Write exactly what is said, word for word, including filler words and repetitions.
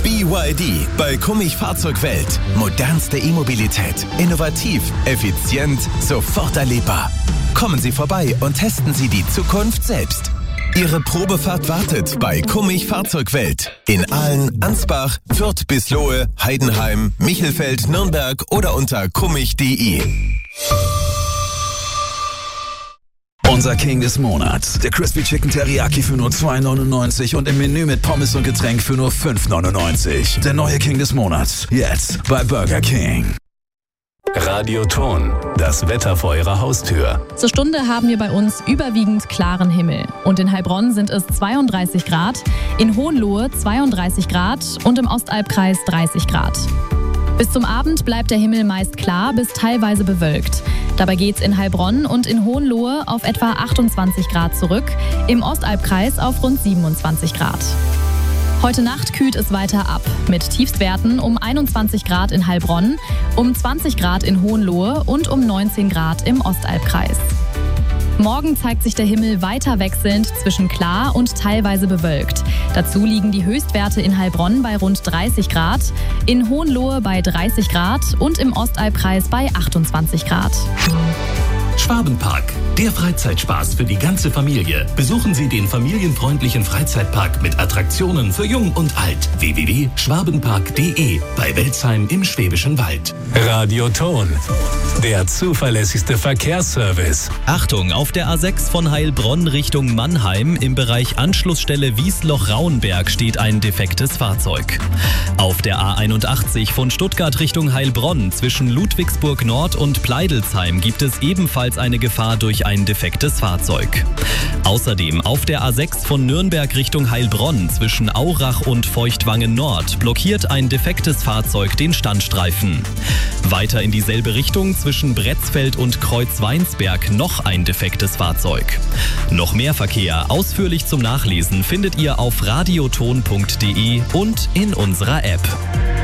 B Y D bei Kummich Fahrzeugwelt. Modernste E-Mobilität. Innovativ, effizient, sofort erlebbar. Kommen Sie vorbei und testen Sie die Zukunft selbst. Ihre Probefahrt wartet bei Kummich Fahrzeugwelt. In Aalen, Ansbach, Fürth bis Lohe, Heidenheim, Michelfeld, Nürnberg oder unter kummich punkt de. Unser King des Monats. Der Crispy Chicken Teriyaki für nur zwei neunundneunzig und im Menü mit Pommes und Getränk für nur fünf neunundneunzig. Der neue King des Monats. Jetzt bei Burger King. Radioton, das Wetter vor Ihrer Haustür. Zur Stunde haben wir bei uns überwiegend klaren Himmel. Und in Heilbronn sind es zweiunddreißig Grad, in Hohenlohe zweiunddreißig Grad und im Ostalbkreis dreißig Grad. Bis zum Abend bleibt der Himmel meist klar bis teilweise bewölkt. Dabei geht's in Heilbronn und in Hohenlohe auf etwa achtundzwanzig Grad zurück, im Ostalbkreis auf rund siebenundzwanzig Grad. Heute Nacht kühlt es weiter ab, mit Tiefstwerten um einundzwanzig Grad in Heilbronn, um zwanzig Grad in Hohenlohe und um neunzehn Grad im Ostalbkreis. Morgen zeigt sich der Himmel weiter wechselnd zwischen klar und teilweise bewölkt. Dazu liegen die Höchstwerte in Heilbronn bei rund dreißig Grad, in Hohenlohe bei dreißig Grad und im Ostalbkreis bei achtundzwanzig Grad. Schwabenpark, der Freizeitspaß für die ganze Familie. Besuchen Sie den familienfreundlichen Freizeitpark mit Attraktionen für Jung und Alt. w w w punkt schwabenpark punkt de bei Welzheim im Schwäbischen Wald. Radioton, der zuverlässigste Verkehrsservice. Achtung, auf der A sechs von Heilbronn Richtung Mannheim im Bereich Anschlussstelle Wiesloch-Rauenberg steht ein defektes Fahrzeug. Auf der A einundachtzig von Stuttgart Richtung Heilbronn zwischen Ludwigsburg Nord und Pleidelsheim gibt es ebenfalls eine Gefahr durch ein defektes Fahrzeug. Außerdem auf der A sechs von Nürnberg Richtung Heilbronn zwischen Aurach und Feuchtwangen Nord blockiert ein defektes Fahrzeug den Standstreifen. Weiter in dieselbe Richtung zwischen Bretzfeld und Kreuzweinsberg noch ein defektes Fahrzeug. Noch mehr Verkehr ausführlich zum Nachlesen findet ihr auf radioton punkt de und in unserer App.